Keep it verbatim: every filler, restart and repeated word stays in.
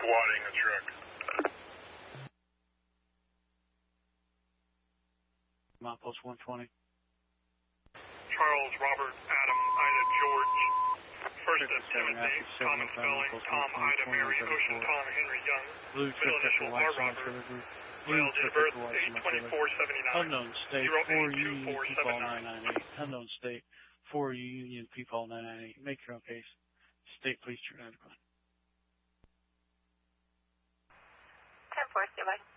squatting a truck. Milepost one twenty. Charles, Robert, Adam, Ida, George. First at Timothy, Thomas Spelling, Tom, Ida, Mary, Ocean, Tom, Henry, Young. Blue Middle initial R, Robert. Male, date of birth, eight twenty-four seventy-nine. Unknown state, four Union Peepaw nine nine eight. Unknown state, four Union Peepaw nine nine eight. Make your own case. State Police, True nine one. ten four, stay by.